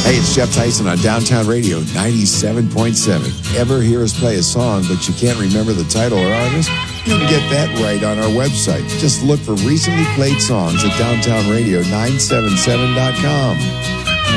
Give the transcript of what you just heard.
Hey, it's Jeff Tyson on Downtown Radio 97.7. Ever hear us play a song, but you can't remember the title or artist? You can get that right on our website. Just look for recently played songs at downtownradio977.com.